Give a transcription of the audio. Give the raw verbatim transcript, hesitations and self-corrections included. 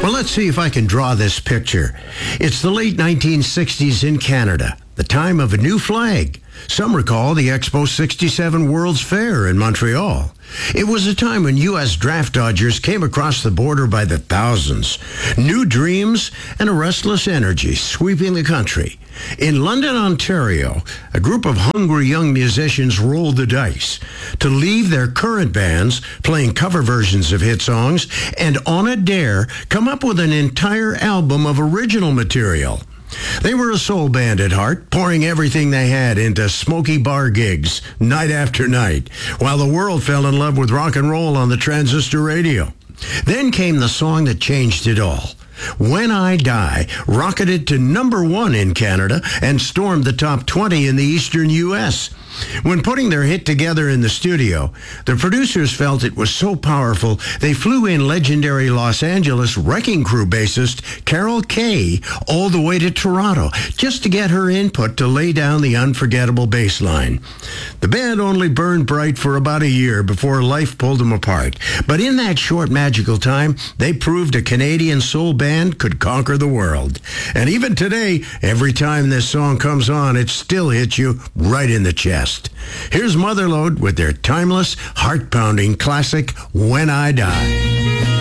Well, let's see if I can draw this picture. It's the late nineteen sixties in Canada, the time of a new flag. Some recall the Expo sixty-seven World's Fair in Montreal. It was a time when U S draft dodgers came across the border by the thousands. New dreams and a restless energy sweeping the country. In London, Ontario, a group of hungry young musicians rolled the dice to leave their current bands playing cover versions of hit songs and on a dare come up with an entire album of original material. They were a soul band at heart, pouring everything they had into smoky bar gigs night after night, while the world fell in love with rock and roll on the transistor radio. Then came the song that changed it all. When I Die rocketed to number one in Canada and stormed the top twenty in the eastern U S When putting their hit together in the studio, the producers felt it was so powerful, they flew in legendary Los Angeles Wrecking Crew bassist Carol Kaye all the way to Toronto just to get her input to lay down the unforgettable bass line. The band only burned bright for about a year before life pulled them apart. But in that short magical time, they proved a Canadian soul band could conquer the world. And even today, every time this song comes on, it still hits you right in the chest. Here's Motherlode with their timeless, heart-pounding classic, When I Die.